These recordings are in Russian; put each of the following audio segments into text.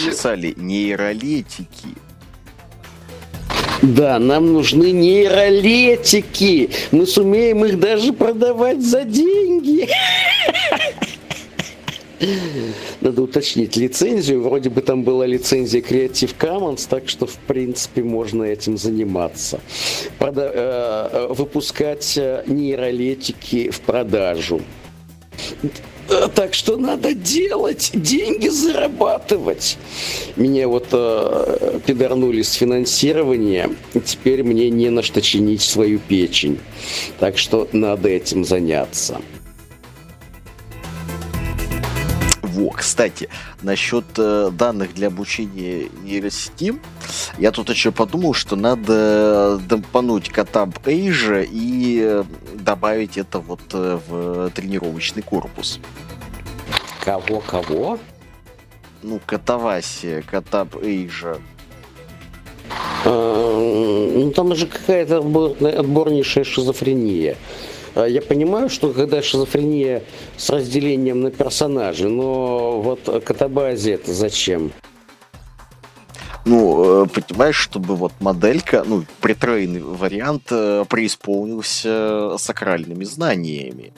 написали нейролетики. Да, нам нужны нейролетики. Мы сумеем их даже продавать за деньги. Надо уточнить лицензию. Вроде бы там была лицензия Creative Commons, так что, в принципе, можно этим заниматься. Выпускать нейролетики в продажу. Так что надо делать, деньги зарабатывать. Меня вот пидорнули с финансирования, и теперь мне не на что чинить свою печень. Так что надо этим заняться. Во, кстати, насчет данных для обучения нейросети, я тут еще подумал, что надо дампануть Катаб Эйжа и добавить это вот в тренировочный корпус. Кого? Ну, Катаваси, Катаб Эйжа. Ну, там же какая-то отборнейшая шизофрения. Я понимаю, что когда шизофрения с разделением на персонажей, но вот Катабази это зачем? Ну, понимаешь, чтобы вот моделька, ну, претрейный вариант преисполнился сакральными знаниями.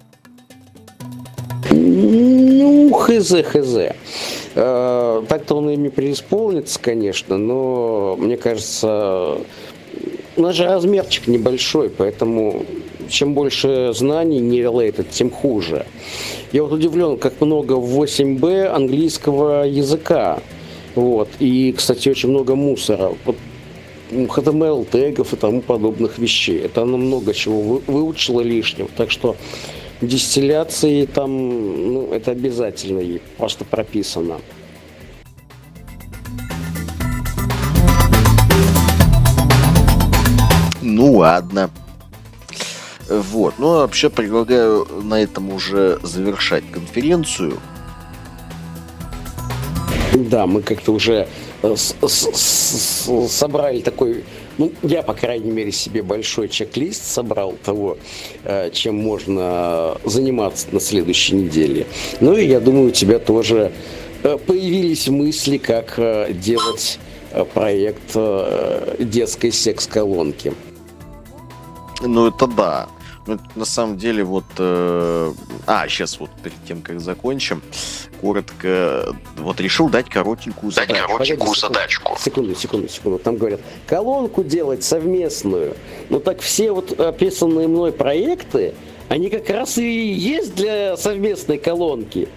Ну, хз. Так-то он ими преисполнится, конечно, но, мне кажется, у нас же размерчик небольшой, поэтому чем больше знаний не related, тем хуже. Я вот удивлен, как много в 8b английского языка. Вот. И, кстати, очень много мусора. Вот, HTML, тегов и тому подобных вещей. Это она много чего выучила лишнего. Так что дистилляции там, ну, это обязательно и просто прописано. Ну ладно. Вот. Ну, вообще предлагаю на этом уже завершать конференцию. Да, мы как-то уже собрали такой, ну, я, по крайней мере, себе большой чек-лист собрал того, чем можно заниматься на следующей неделе. Ну, и я думаю, у тебя тоже появились мысли, как делать проект детской секс-колонки. Ну, это да. Ну, на самом деле, вот... сейчас вот перед тем, как закончим, коротко... Вот решил дать коротенькую задачку. Секунду. Там говорят, колонку делать совместную. Ну, так все вот описанные мной проекты, они как раз и есть для совместной колонки.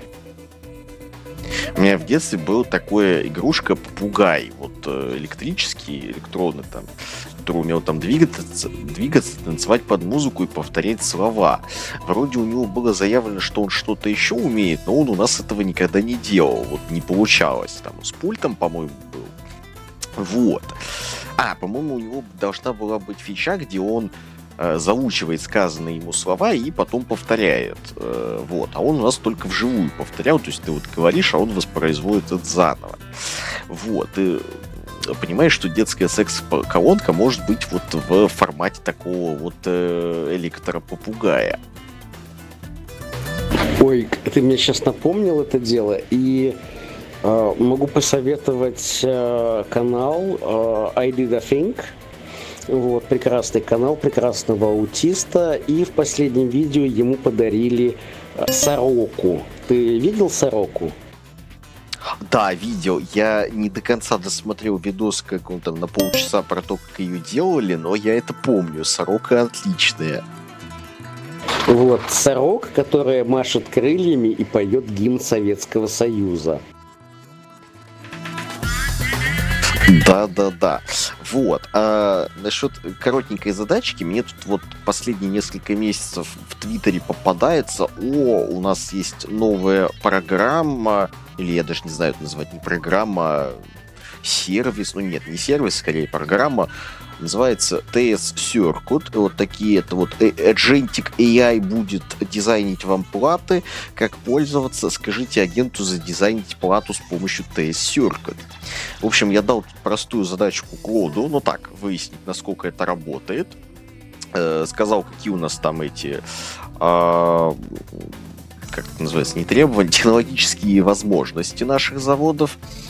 У меня в детстве была такая игрушка попугай, вот электрический, электронный там, который умел там двигаться, танцевать под музыку и повторять слова. Вроде у него было заявлено, что он что-то еще умеет, но он у нас этого никогда не делал, вот не получалось. Там с пультом, по-моему, был. Вот. По-моему, у него должна была быть фича, где он заучивает сказанные ему слова и потом повторяет. Вот. А он у нас только вживую повторял, то есть ты вот говоришь, а он воспроизводит это заново. Вот. И понимаешь, что детская секс-колонка может быть вот в формате такого вот электропопугая. Ой, ты мне сейчас напомнил это дело, и могу посоветовать канал I Did a Thing. Вот, прекрасный канал, прекрасного аутиста. И в последнем видео ему подарили сороку. Ты видел сороку? Да, видел. Я не до конца досмотрел видос, как он там на полчаса про то, как ее делали, но я это помню. Сорока отличная. Вот, сорока, которая машет крыльями и поет гимн Советского Союза. Да. Вот. Насчет коротенькой задачки, мне тут вот последние несколько месяцев в Твиттере попадается: у нас есть новая программа, или я даже не знаю, это назвать не программа, а сервис, ну нет, не сервис, скорее программа, называется TS Circuit. Вот такие, это вот Agentic AI будет дизайнить вам платы. Как пользоваться? Скажите агенту задизайнить плату с помощью TS Circuit. В общем, я дал простую задачку Клоду, ну так, выяснить, насколько это работает. Сказал, какие у нас там эти... как это называется, не требования, технологические возможности наших заводов.